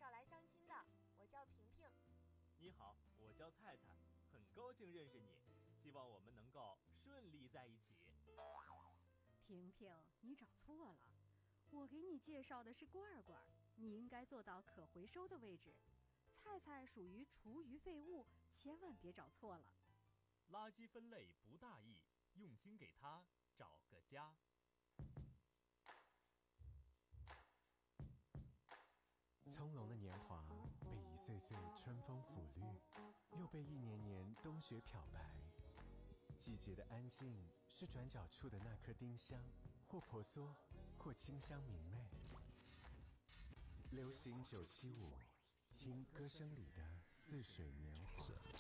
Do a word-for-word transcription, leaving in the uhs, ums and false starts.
绍来相亲的，我叫萍萍。 你好，我叫菜菜，很高兴认识你，希望我们能够顺利在一起。 萍萍，你找错了，我给你介绍的是罐罐，你应该坐到可回收的位置。菜菜属于厨余废物，千万别找错了。 垃圾分类不大意，用心给它找个家。 葱茏的年华被一岁岁春风抚绿，又被一年年冬雪漂白。季节的安静是转角处的那颗丁香，或婆娑，或清香明媚。流行九七五，听歌声里的似水年华。